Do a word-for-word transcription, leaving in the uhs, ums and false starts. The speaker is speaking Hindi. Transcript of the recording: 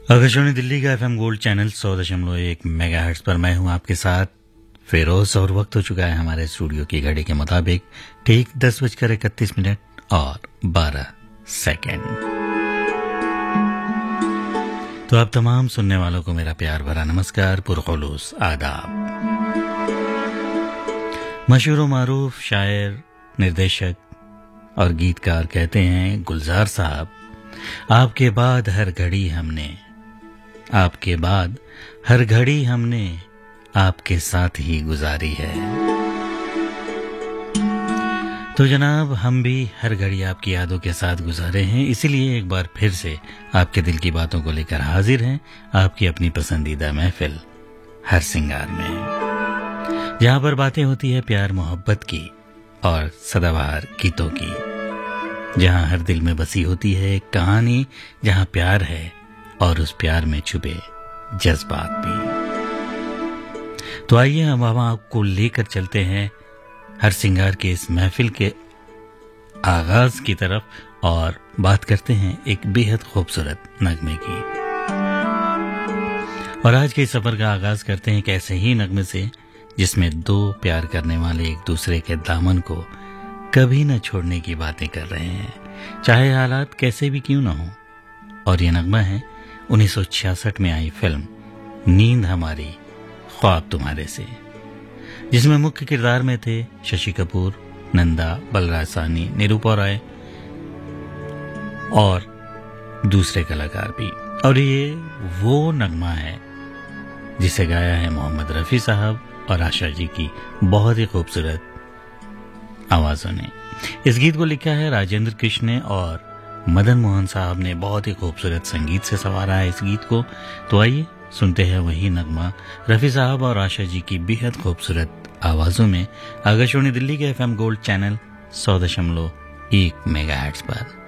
आकाशवाणी दिल्ली का एफएम गोल्ड चैनल सौ दशमलव एक मेगाहर्ट्ज पर मैं हूं आपके साथ फिरोज, और वक्त हो चुका है हमारे स्टूडियो की घड़ी के मुताबिक ठीक दस बजकर इकतीस मिनट और बारह सेकंड। तो आप तमाम सुनने वालों को मेरा प्यार भरा नमस्कार, पुरखुलूस आदाब। मशहूर व मारूफ शायर, निर्देशक और गीतकार कहते हैं गुलजार साहब, आपके बाद हर घड़ी हमने आपके बाद हर घड़ी हमने आपके साथ ही गुजारी है। तो जनाब, हम भी हर घड़ी आपकी यादों के साथ गुजारे हैं, इसीलिए एक बार फिर से आपके दिल की बातों को लेकर हाजिर हैं आपकी अपनी पसंदीदा महफिल हर सिंगार में, जहां पर बातें होती है प्यार मोहब्बत की और सदाबहार गीतों की, जहां हर दिल में बसी होती है एक कहानी, जहां प्यार है और उस प्यार में छुपे जज्बात भी। तो आइए हम हम आपको लेकर चलते हैं हर सिंगार के इस महफिल के आगाज की तरफ और बात करते हैं एक बेहद खूबसूरत नगमे की। और आज के इस सफर का आगाज करते हैं एक ऐसे ही नगमे से जिसमें दो प्यार करने वाले एक दूसरे के दामन को कभी न छोड़ने की बातें कर रहे हैं, चाहे हालात कैसे भी क्यों न हो। और ये नगमा है उन्नीस सौ छियासठ में आई फिल्म नींद हमारी ख्वाब तुम्हारे से, जिसमें मुख्य किरदार में थे शशि कपूर, नंदा, बलराज साहनी, निरूपा राय और दूसरे कलाकार भी। और ये वो नगमा है जिसे गाया है मोहम्मद रफी साहब और आशा जी की बहुत ही खूबसूरत आवाजों ने। इस गीत को लिखा है राजेंद्र कृष्ण ने और मदन मोहन साहब ने बहुत ही खूबसूरत संगीत से संवारा है इस गीत को। तो आइए सुनते हैं वही नगमा रफी साहब और आशा जी की बेहद खूबसूरत आवाजों में आकाशवाणी दिल्ली के एफएम गोल्ड चैनल सौ दशमलव एक मेगाहर्ट्ज पर।